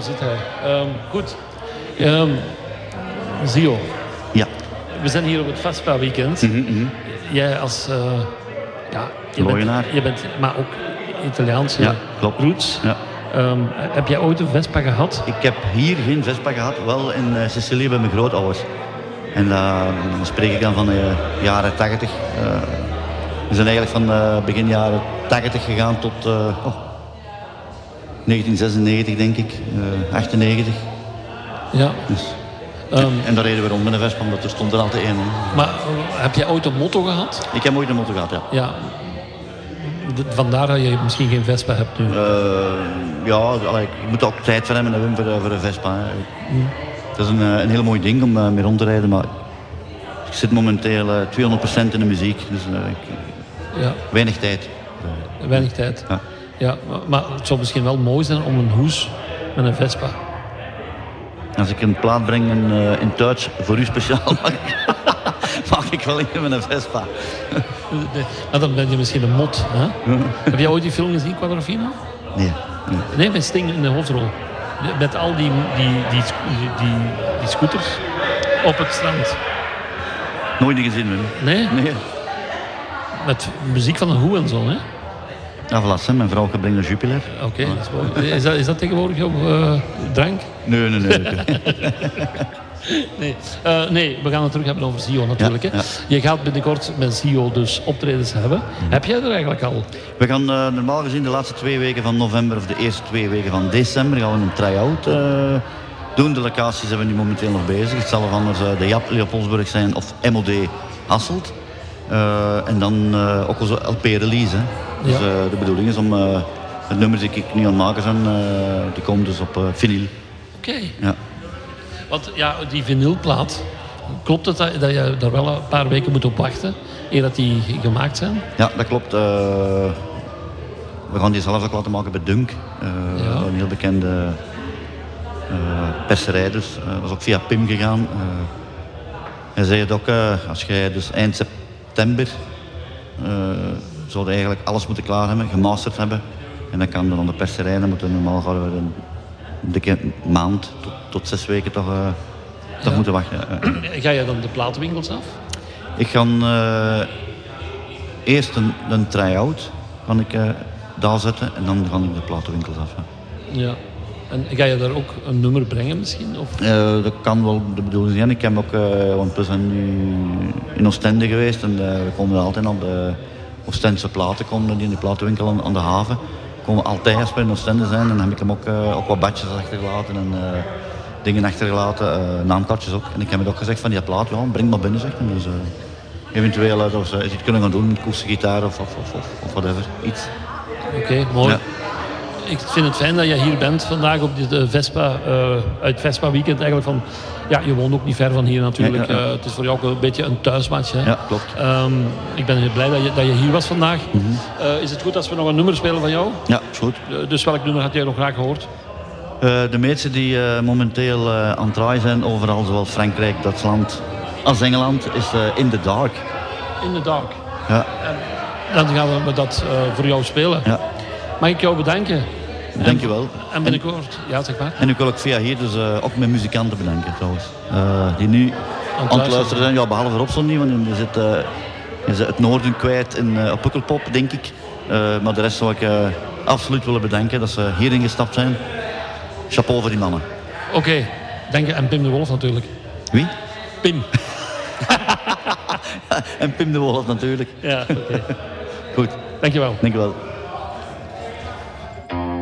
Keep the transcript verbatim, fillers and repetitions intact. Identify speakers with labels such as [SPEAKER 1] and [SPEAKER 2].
[SPEAKER 1] zit hij. Um, goed. Um, Zio.
[SPEAKER 2] Ja.
[SPEAKER 1] We zijn hier op het Vespa weekend.
[SPEAKER 2] Mm-hmm, mm-hmm.
[SPEAKER 1] Jij als... Uh, ja, je
[SPEAKER 2] Looienaar.
[SPEAKER 1] bent, je bent maar ook Italiaanse
[SPEAKER 2] ja, klopt.
[SPEAKER 1] roots.
[SPEAKER 2] Ja.
[SPEAKER 1] Um, heb jij ooit een Vespa gehad?
[SPEAKER 2] Ik heb hier geen Vespa gehad, wel in uh, Sicilië bij mijn grootouders. En uh, dan spreek ik dan van de uh, jaren tachtig. Uh, we zijn eigenlijk van uh, begin jaren tachtig gegaan tot uh, oh, negentien zesennegentig, denk ik. Uh, achtennegentig.
[SPEAKER 1] Ja.
[SPEAKER 2] Dus,
[SPEAKER 1] um,
[SPEAKER 2] en, en daar reden we rond met een Vespa, omdat er stond er altijd één.
[SPEAKER 1] Maar uh, heb jij ooit een motto gehad?
[SPEAKER 2] Ik heb ooit een motto gehad, ja.
[SPEAKER 1] Ja. De, vandaar dat je misschien geen Vespa hebt nu.
[SPEAKER 2] Uh, ja, allee, je moet ook tijd voor hebben Wim, voor, voor een Vespa. Mm. Dat is een, een heel mooi ding om uh, mee rond te rijden, maar ik zit momenteel uh, tweehonderd procent in de muziek, dus uh, ik, ja. weinig tijd.
[SPEAKER 1] Uh, weinig tijd.
[SPEAKER 2] Ja.
[SPEAKER 1] Ja, maar, maar het zou misschien wel mooi zijn om een hoes met een Vespa.
[SPEAKER 2] Als ik een plaat breng in, uh, in Duits voor u speciaal, mag ik, mag ik wel in met een Vespa.
[SPEAKER 1] Nee, maar dan ben je misschien een mot. Hè? Heb jij ooit die film gezien, Quadrofino?
[SPEAKER 2] Nee, nee.
[SPEAKER 1] Nee, met Sting in de hoofdrol. Met al die, die, die, die, die scooters op het strand.
[SPEAKER 2] Nooit niet gezien, Wim.
[SPEAKER 1] Nee?
[SPEAKER 2] Nee.
[SPEAKER 1] Met muziek van de Who en zo, hè?
[SPEAKER 2] Ja, voilà, mijn vrouw brengt naar Jupiler.
[SPEAKER 1] Oké, okay, dat is, is, dat, is dat tegenwoordig op uh, drank?
[SPEAKER 2] Nee, nee, nee.
[SPEAKER 1] nee. Uh, nee, we gaan het terug hebben over Zio natuurlijk.
[SPEAKER 2] Ja,
[SPEAKER 1] hè?
[SPEAKER 2] ja.
[SPEAKER 1] Je gaat binnenkort met Zio dus optredens hebben. Mm. Heb jij er eigenlijk al?
[SPEAKER 2] We gaan uh, normaal gezien de laatste twee weken van november of de eerste twee weken van december gaan we een try-out uh, doen. De locaties zijn we nu momenteel nog bezig. Het zal anders uh, de Jap Leopoldsburg zijn of M O D Hasselt. Uh, en dan uh, ook onze L P-release. Dus ja. uh, de bedoeling is om uh, de nummers die ik nu aan het maken ben, uh, die komen dus op uh, vinyl.
[SPEAKER 1] Oké. Okay.
[SPEAKER 2] Ja.
[SPEAKER 1] Want ja, die vinylplaat, klopt het dat, dat je daar wel een paar weken moet op wachten eer dat die gemaakt zijn?
[SPEAKER 2] Ja, dat klopt. Uh, we gaan die zelf ook laten maken bij Dunk. Uh, ja. Een heel bekende uh, perserij dus. Uh, dat is ook via Pim gegaan. Uh, hij zei het ook, uh, als jij dus eind september uh, zou je eigenlijk alles moeten klaar hebben, gemasterd hebben. En dan kan er dan de perserij, dan moeten we normaal gaan we een dikke maand tot, tot zes weken toch, uh, toch ja. moeten wachten. Uh.
[SPEAKER 1] Ga je dan de platenwinkels af?
[SPEAKER 2] Ik ga uh, eerst een, een try-out kan ik, uh, daar zetten en dan ga ik de platenwinkels af. Ja.
[SPEAKER 1] Ja. En ga je daar ook een nummer brengen misschien? Of?
[SPEAKER 2] Uh, dat kan wel de bedoeling zijn. Ik heb ook, uh, want we zijn nu in Oostende geweest en uh, we komen altijd aan de Oostense platen, komen die in de platenwinkel aan, aan de haven. We komen altijd als we in Oostende zijn en dan heb ik hem ook, uh, ook wat badjes achtergelaten en uh, dingen achtergelaten, uh, naamkaartjes ook. En ik heb het ook gezegd van die plaat, ja, breng maar binnen, zegt hij. Dus uh, eventueel uh, dat we iets kunnen gaan doen met koersen gitaar of, of, of, of whatever, iets.
[SPEAKER 1] Oké, okay, mooi. Ja. Ik vind het fijn dat je hier bent vandaag op dit Vespa, uh, uit Vespa weekend eigenlijk van, ja, je woont ook niet ver van hier natuurlijk. Ja, ja, ja. Uh, het is voor jou ook een beetje een thuismatch. Hè?
[SPEAKER 2] Ja, klopt.
[SPEAKER 1] Um, ik ben heel blij dat je, dat je hier was vandaag. Mm-hmm. Uh, is het goed als we nog een nummer spelen van jou?
[SPEAKER 2] Ja, is goed.
[SPEAKER 1] Uh, dus welk nummer had jij nog graag gehoord?
[SPEAKER 2] Uh, de meeste die uh, momenteel uh, aan het draaien zijn, overal zowel Frankrijk, Duitsland als Engeland, is uh, In the Dark.
[SPEAKER 1] In the Dark.
[SPEAKER 2] Ja.
[SPEAKER 1] En dan gaan we dat uh, voor jou spelen.
[SPEAKER 2] Ja.
[SPEAKER 1] Mag ik jou bedanken?
[SPEAKER 2] Dank je wel.
[SPEAKER 1] En, en binnenkort, ja zeg maar.
[SPEAKER 2] En ik wil ook via hier dus uh, ook mijn muzikanten bedanken trouwens. Uh, die nu aan het, aan het luisteren zijn, ja, behalve Robson niet, want je zit, uh, je zit het noorden kwijt in uh, Pukkelpop, denk ik. Uh, maar de rest zou ik uh, absoluut willen bedanken dat ze hierin gestapt zijn. Chapeau voor die mannen.
[SPEAKER 1] Oké, okay. Dank je. En Pim de Wolf natuurlijk.
[SPEAKER 2] Wie?
[SPEAKER 1] Pim.
[SPEAKER 2] En Pim de Wolf natuurlijk.
[SPEAKER 1] Ja, oké. Okay.
[SPEAKER 2] Goed.
[SPEAKER 1] Dank je wel.
[SPEAKER 2] Dank je wel.